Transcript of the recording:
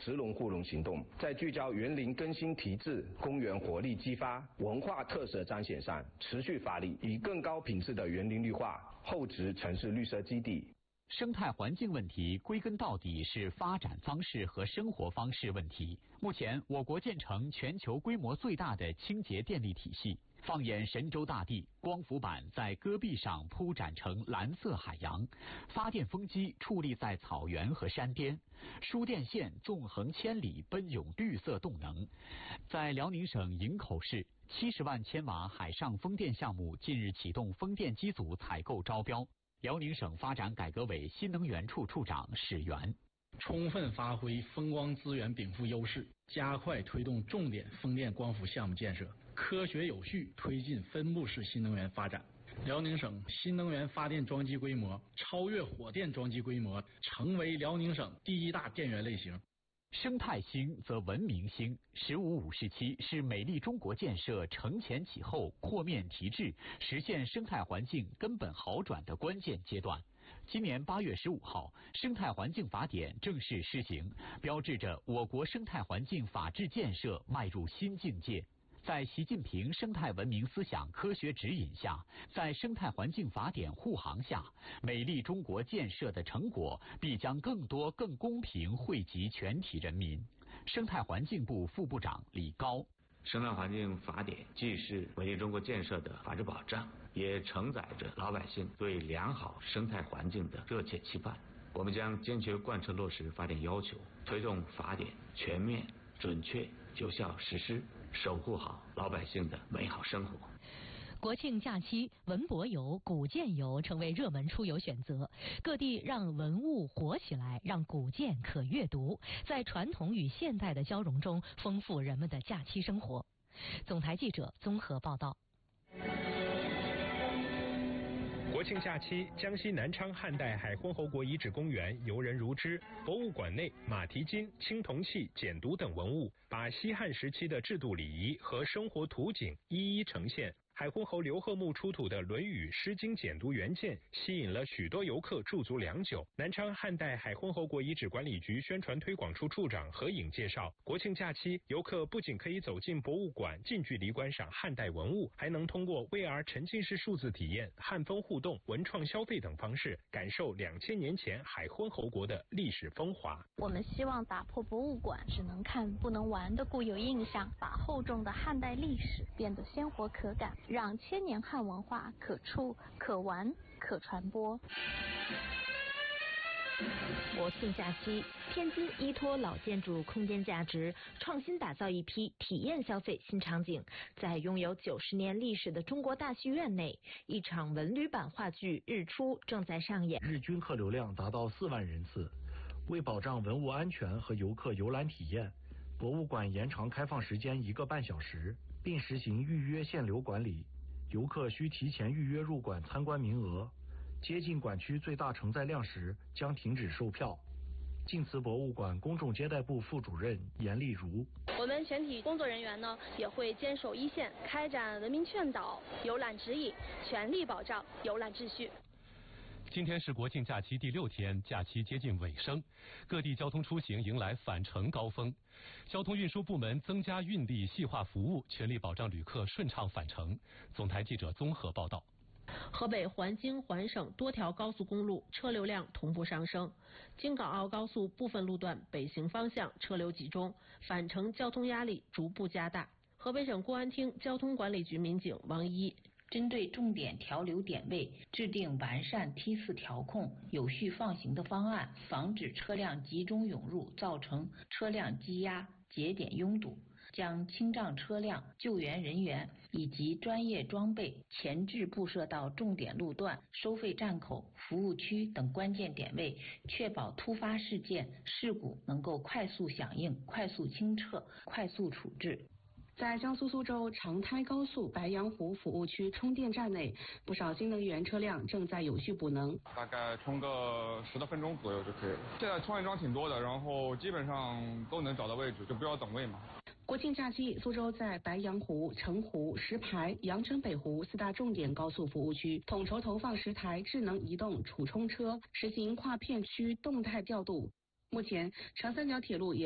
石龙护龙行动，在聚焦园林更新提质、公园活力激发、文化特色彰显上持续发力，以更高品质的园林绿化、厚植城市绿色基地。 生态环境问题归根到底是发展方式和生活方式问题。目前，我国建成全球规模最大的清洁电力体系。放眼神州大地，光伏板在戈壁上铺展成蓝色海洋，发电风机矗立在草原和山巅，输电线纵横千里，奔涌绿色动能。在辽宁省营口市，70万千瓦海上风电项目近日启动风电机组采购招标。辽宁省发展改革委新能源处处长史源。 充分发挥风光资源禀赋优势，加快推动重点风电光伏项目建设，科学有序推进分布式新能源发展。辽宁省新能源发电装机规模超越火电装机规模，成为辽宁省第一大电源类型。 生态兴则文明兴，15、57是美丽中国建设承前启后、扩面提质，实现生态环境根本好转的关键阶段。今年8月15号，生态环境法典正式施行，标志着我国生态环境法治建设迈入新境界。在习近平生态文明思想科学指引下，在生态环境法典护航下，美丽中国建设的成果必将更多、更公平惠及全体人民。生态环境部副部长李高。 生态环境法典既是美丽中国建设的法治保障，也承载着老百姓对良好生态环境的热切期盼。我们将坚决贯彻落实法典要求，推动法典全面、准确、有效实施，守护好老百姓的美好生活。 国庆假期，文博游、古建游成为热门出游选择，各地让文物活起来，让古建可阅读，在传统与现代的交融中，丰富人们的假期生活。总台记者综合报道。 国庆假期，江西南昌汉代海昏侯国遗址公园游人如织，博物馆内马蹄金、青铜器、简牍等文物，把西汉时期的制度礼仪和生活图景一一呈现。海昏侯刘贺墓出土的《论语》《诗经》简牍原件吸引了许多游客驻足良久。南昌汉代海昏侯国遗址管理局宣传推广处处长何颖介绍，国庆假期，游客不仅可以走进博物馆，近距离观赏汉代文物，还能通过 VR 沉浸式数字体验、汉风互动、文创消费等方式，感受2000年前海昏侯国的历史风华。 我们希望打破博物馆只能看不能玩的固有印象，把厚重的汉代历史变得鲜活可感，让千年汉文化可触、可玩、可传播。 国庆假期，天津依托老建筑空间价值，创新打造一批体验消费新场景。在拥有90年历史的中国大戏院内，一场文旅版话剧《日出》正在上演， 日均客流量达到4万人次。为保障文物安全和游客游览体验，博物馆延长开放时间1个半小时，并实行预约限流管理。游客需提前预约入馆参观名额，接近馆区最大承载量时将停止售票。晋祠博物馆公众接待部副主任严丽如： 我们全体工作人员呢也会坚守一线，开展文明劝导、游览指引，全力保障游览秩序。 今天是国庆假期第6天，假期接近尾声，各地交通出行迎来返程高峰。交通运输部门增加运力，细化服务，全力保障旅客顺畅返程。总台记者综合报道。 河北环京环省多条高速公路车流量同步上升，京港澳高速部分路段北行方向车流集中，返程交通压力逐步加大。河北省公安厅交通管理局民警王一针对重点调流点位，制定完善梯次调控、有序放行的方案，防止车辆集中涌入，造成车辆积压、节点拥堵。将清障车辆、救援人员以及专业装备前置布设到重点路段、收费站口、服务区等关键点位，确保突发事件、事故能够快速响应、快速清撤、快速处置。 在江苏苏州长滩高速白洋湖服务区充电站内，不少新能源车辆正在有序补能， 大概充个10多分钟左右就可以了。现在充电桩挺多的，然后基本上都能找到位置，就不要等位嘛。 国庆假期，苏州在白洋湖、澄湖、石牌、阳澄北湖4大重点高速服务区统筹投放10台智能移动储充车，实行跨片区动态调度。目前，长三角铁路也